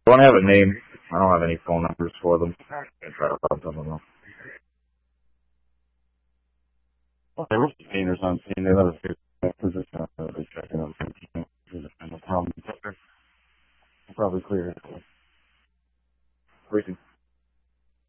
don't have a name. I don't have any phone numbers for them. I try to rub them though. Well, they were seniors on scene. They let us get that position. They checking out the problem. Probably clear. Briefing.